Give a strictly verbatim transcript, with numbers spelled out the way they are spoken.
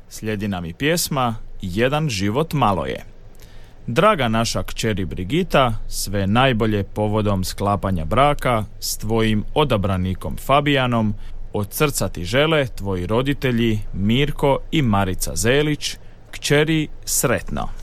Slijedi nam i pjesma Jedan život malo je. Draga naša kćeri Brigita, sve najbolje povodom sklapanja braka s tvojim odabranikom Fabijanom, od srca ti žele tvoji roditelji Mirko i Marica Zelić, kćeri sretno.